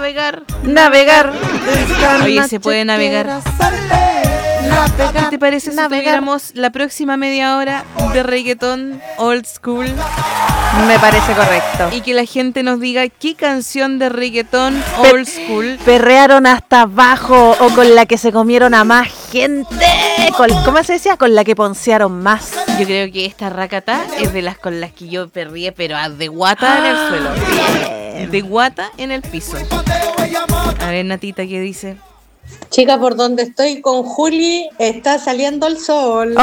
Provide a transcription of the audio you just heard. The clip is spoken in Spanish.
navegar. Oye, se puede navegar. ¿Qué te parece si tuviéramos la próxima media hora de reggaetón old school? Me parece correcto. Y que la gente nos diga qué canción de reggaetón old school perrearon hasta abajo o con la que se comieron a más gente. ¿Cómo se decía? Con la que poncearon más. Yo creo que esta racata es de las con las que yo perrié, pero de guata en el suelo. Bien. De guata en el piso. A ver, Natita, ¿qué dice? Chica, por donde estoy con Juli está saliendo el sol.